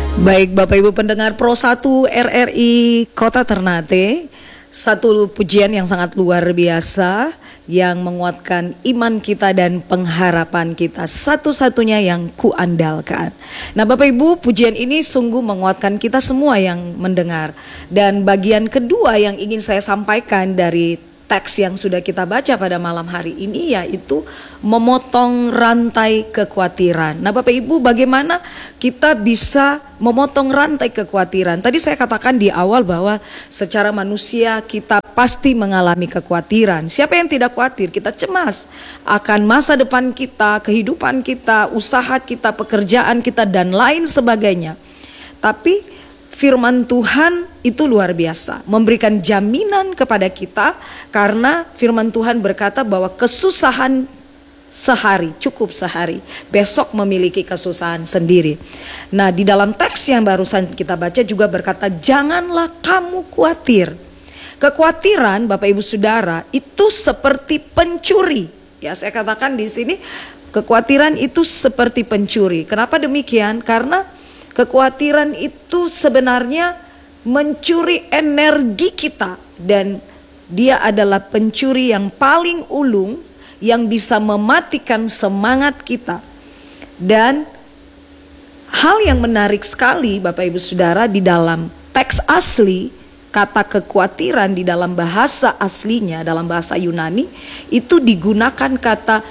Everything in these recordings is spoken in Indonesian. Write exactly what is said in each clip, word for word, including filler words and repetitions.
Baik Bapak Ibu pendengar Pro satu R R I Kota Ternate, satu pujian yang sangat luar biasa yang menguatkan iman kita dan pengharapan kita, satu-satunya yang kuandalkan. Nah Bapak Ibu, pujian ini sungguh menguatkan kita semua yang mendengar. Dan bagian kedua yang ingin saya sampaikan dari teks yang sudah kita baca pada malam hari ini yaitu memotong rantai kekhawatiran. Nah Bapak Ibu, bagaimana kita bisa memotong rantai kekhawatiran? Tadi saya katakan di awal bahwa secara manusia kita pasti mengalami kekhawatiran. Siapa yang tidak khawatir? Kita cemas akan masa depan kita, kehidupan kita, usaha kita, pekerjaan kita dan lain sebagainya. Tapi firman Tuhan itu luar biasa, memberikan jaminan kepada kita karena firman Tuhan berkata bahwa kesusahan sehari, cukup sehari, besok memiliki kesusahan sendiri. Nah di dalam teks yang barusan kita baca juga berkata, janganlah kamu khawatir. Kekhawatiran Bapak Ibu Saudara itu seperti pencuri. Ya saya katakan di sini, kekhawatiran itu seperti pencuri. Kenapa demikian? Karena kekhawatiran itu sebenarnya mencuri energi kita dan dia adalah pencuri yang paling ulung yang bisa mematikan semangat kita. Dan hal yang menarik sekali Bapak Ibu Saudara, di dalam teks asli kata kekhawatiran di dalam bahasa aslinya, dalam bahasa Yunani itu digunakan kata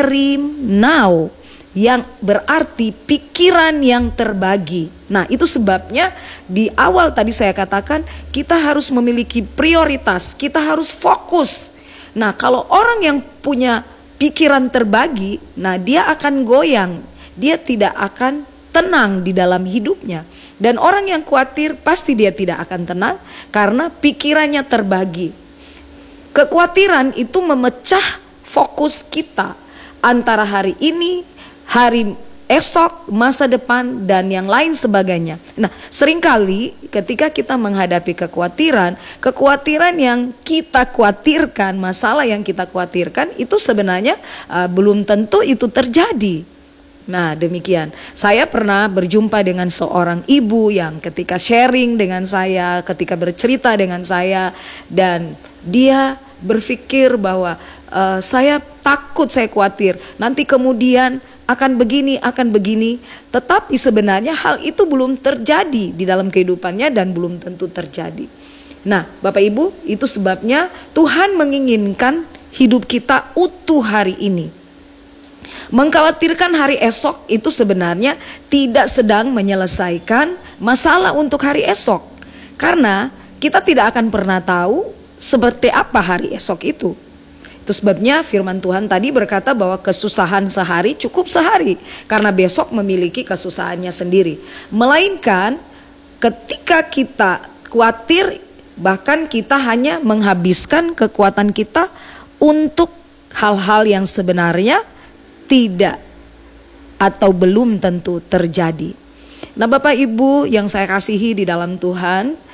merimnao yang berarti pikiran yang terbagi. Nah itu sebabnya di awal tadi saya katakan kita harus memiliki prioritas, kita harus fokus. Nah kalau orang yang punya pikiran terbagi, nah dia akan goyang, dia tidak akan tenang di dalam hidupnya. Dan orang yang khawatir pasti dia tidak akan tenang karena pikirannya terbagi. Kekhawatiran itu memecah fokus kita antara hari ini, hari esok, masa depan dan yang lain sebagainya. Nah, seringkali ketika kita menghadapi kekhawatiran, kekhawatiran yang kita khawatirkan, masalah yang kita khawatirkan itu sebenarnya uh, belum tentu itu terjadi. Nah, demikian. Saya pernah berjumpa dengan seorang ibu yang ketika sharing dengan saya, ketika bercerita dengan saya, dan dia berpikir bahwa uh, saya takut, saya khawatir nanti kemudian akan begini, akan begini. Tetapi sebenarnya hal itu belum terjadi di dalam kehidupannya dan belum tentu terjadi. Nah Bapak Ibu, itu sebabnya Tuhan menginginkan hidup kita utuh hari ini. Mengkhawatirkan hari esok itu sebenarnya tidak sedang menyelesaikan masalah untuk hari esok. Karena kita tidak akan pernah tahu seperti apa hari esok itu. Itu sebabnya firman Tuhan tadi berkata bahwa kesusahan sehari cukup sehari, karena besok memiliki kesusahannya sendiri. Melainkan ketika kita khawatir, bahkan kita hanya menghabiskan kekuatan kita untuk hal-hal yang sebenarnya tidak atau belum tentu terjadi. Nah Bapak Ibu yang saya kasihi di dalam Tuhan,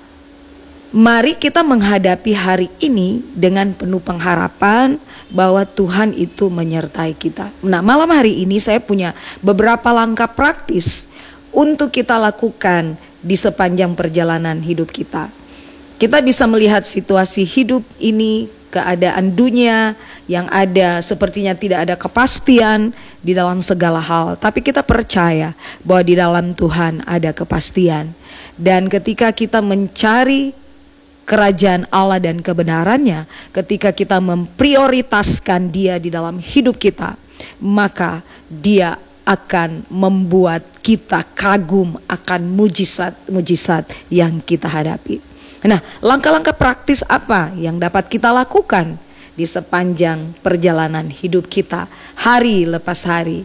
mari kita menghadapi hari ini dengan penuh pengharapan bahwa Tuhan itu menyertai kita. Nah malam hari ini saya punya beberapa langkah praktis untuk kita lakukan di sepanjang perjalanan hidup kita. Kita bisa melihat situasi hidup ini, keadaan dunia yang ada sepertinya tidak ada kepastian di dalam segala hal. Tapi kita percaya bahwa di dalam Tuhan ada kepastian. Dan ketika kita mencari kerajaan Allah dan kebenarannya, ketika kita memprioritaskan dia di dalam hidup kita, maka dia akan membuat kita kagum akan mujizat-mujizat yang kita hadapi. Nah, langkah-langkah praktis apa yang dapat kita lakukan di sepanjang perjalanan hidup kita, hari lepas hari?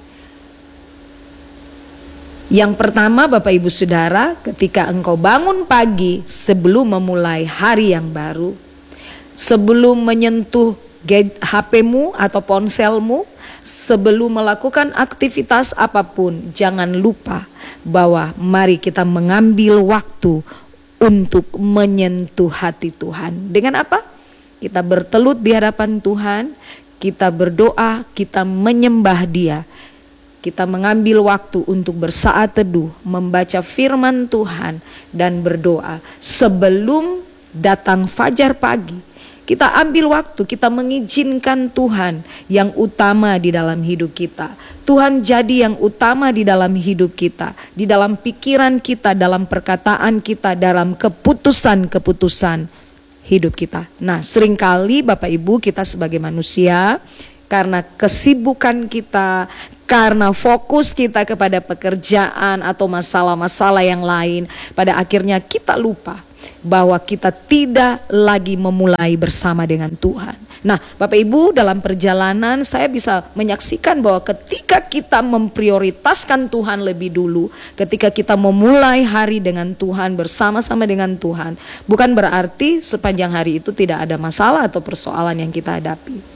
Yang pertama Bapak Ibu Saudara, ketika engkau bangun pagi sebelum memulai hari yang baru, sebelum menyentuh H P-mu atau ponselmu, sebelum melakukan aktivitas apapun, jangan lupa bahwa mari kita mengambil waktu untuk menyentuh hati Tuhan. Dengan apa? Kita bertelut di hadapan Tuhan, kita berdoa, kita menyembah Dia. kita mengambil waktu untuk bersaat teduh, membaca firman Tuhan dan berdoa sebelum datang fajar pagi. Kita ambil waktu, kita mengizinkan Tuhan yang utama di dalam hidup kita. Tuhan jadi yang utama di dalam hidup kita, di dalam pikiran kita, dalam perkataan kita, dalam keputusan-keputusan hidup kita. Nah, seringkali Bapak Ibu kita sebagai manusia, karena kesibukan kita, karena fokus kita kepada pekerjaan atau masalah-masalah yang lain, pada akhirnya kita lupa bahwa kita tidak lagi memulai bersama dengan Tuhan. Nah, Bapak Ibu, dalam perjalanan saya bisa menyaksikan bahwa ketika kita memprioritaskan Tuhan lebih dulu, ketika kita memulai hari dengan Tuhan, bersama-sama dengan Tuhan, bukan berarti sepanjang hari itu tidak ada masalah atau persoalan yang kita hadapi.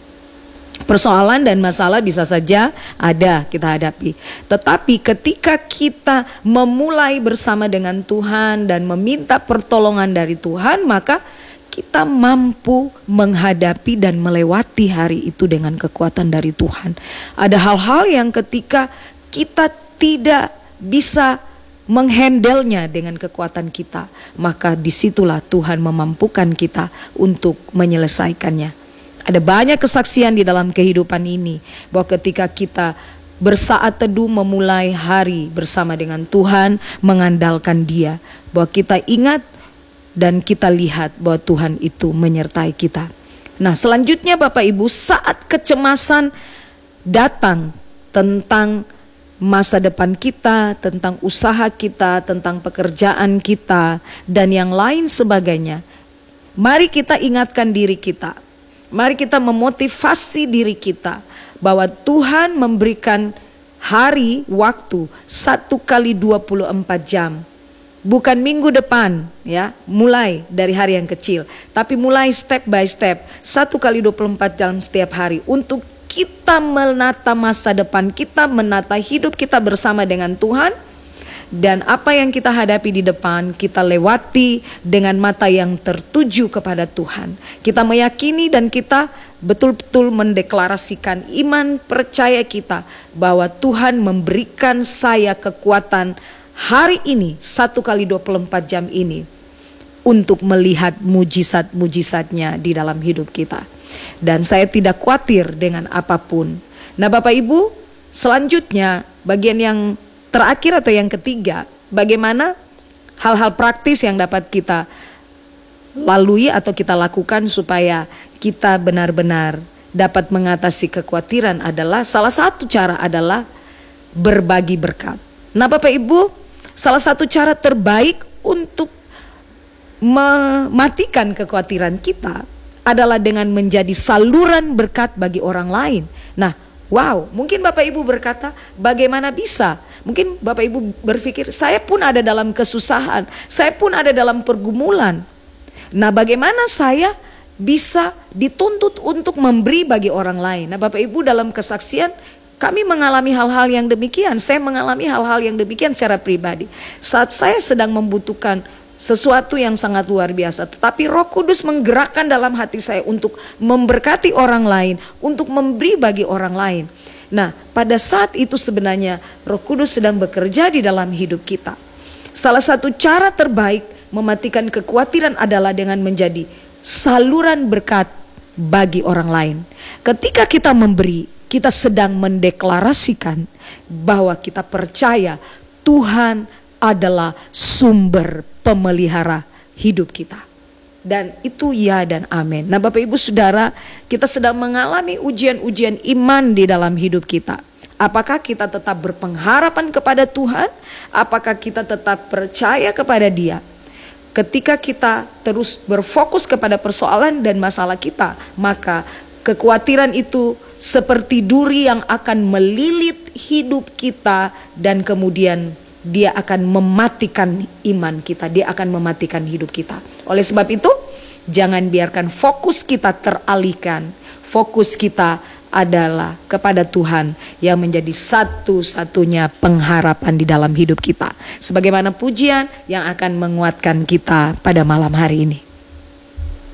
Persoalan dan masalah bisa saja ada kita hadapi. Tetapi ketika kita memulai bersama dengan Tuhan dan meminta pertolongan dari Tuhan, maka kita mampu menghadapi dan melewati hari itu dengan kekuatan dari Tuhan. Ada hal-hal yang ketika kita tidak bisa menghandlenya dengan kekuatan kita, maka disitulah Tuhan memampukan kita untuk menyelesaikannya. Ada banyak kesaksian di dalam kehidupan ini bahwa ketika kita bersaat teduh memulai hari bersama dengan Tuhan, mengandalkan Dia, bahwa kita ingat dan kita lihat bahwa Tuhan itu menyertai kita. Nah, selanjutnya Bapak Ibu, saat kecemasan datang tentang masa depan kita, tentang usaha kita, tentang pekerjaan kita dan yang lain sebagainya, mari kita ingatkan diri kita. Mari kita memotivasi diri kita bahwa Tuhan memberikan hari waktu satu kali dua puluh empat jam. Bukan minggu depan ya, mulai dari hari yang kecil, tapi mulai step by step, satu kali dua puluh empat jam setiap hari untuk kita menata masa depan kita, menata hidup kita bersama dengan Tuhan. Dan apa yang kita hadapi di depan, kita lewati dengan mata yang tertuju kepada Tuhan. Kita meyakini dan kita betul-betul mendeklarasikan iman percaya kita bahwa Tuhan memberikan saya kekuatan hari ini, satu kali dua puluh empat jam ini, untuk melihat mujizat-mujizatnya di dalam hidup kita. Dan saya tidak khawatir dengan apapun. Nah Bapak Ibu, selanjutnya bagian yang terakhir atau yang ketiga, bagaimana hal-hal praktis yang dapat kita lalui atau kita lakukan supaya kita benar-benar dapat mengatasi kekhawatiran adalah, salah satu cara adalah berbagi berkat. Nah Bapak Ibu, salah satu cara terbaik untuk mematikan kekhawatiran kita adalah dengan menjadi saluran berkat bagi orang lain. Nah, wow, mungkin Bapak Ibu berkata, bagaimana bisa? Mungkin Bapak Ibu berpikir, saya pun ada dalam kesusahan, saya pun ada dalam pergumulan. Nah, bagaimana saya bisa dituntut untuk memberi bagi orang lain? Nah, Bapak Ibu, dalam kesaksian kami mengalami hal-hal yang demikian. Saya mengalami hal-hal yang demikian secara pribadi. Saat saya sedang membutuhkan sesuatu yang sangat luar biasa, tetapi Roh Kudus menggerakkan dalam hati saya untuk memberkati orang lain, untuk memberi bagi orang lain. Nah, pada saat itu sebenarnya Roh Kudus sedang bekerja di dalam hidup kita. Salah satu cara terbaik mematikan kekhawatiran adalah dengan menjadi saluran berkat bagi orang lain. Ketika kita memberi, kita sedang mendeklarasikan bahwa kita percaya Tuhan adalah sumber pemelihara hidup kita. Dan itu ya dan amin. Nah Bapak Ibu Saudara, kita sedang mengalami ujian-ujian iman di dalam hidup kita. Apakah kita tetap berpengharapan kepada Tuhan? Apakah kita tetap percaya kepada Dia? Ketika kita terus berfokus kepada persoalan dan masalah kita, maka kekhawatiran itu seperti duri yang akan melilit hidup kita dan kemudian dia akan mematikan iman kita, dia akan mematikan hidup kita. Oleh sebab itu, jangan biarkan fokus kita teralihkan. Fokus kita adalah kepada Tuhan yang menjadi satu-satunya pengharapan di dalam hidup kita. Sebagaimana pujian yang akan menguatkan kita pada malam hari ini.